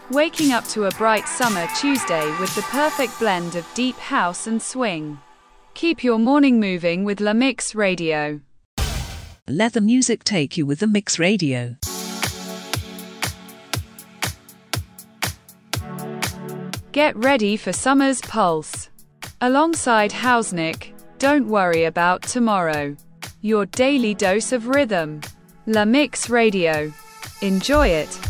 Waking up to a bright summer Tuesday with the perfect blend of deep house and swing. Keep your morning moving with La Mix Radio. Let the music take you with the Mix Radio. Get ready for summer's pulse. Alongside Hausnick, don't worry about tomorrow. Your daily dose of rhythm. La Mix Radio. Enjoy it.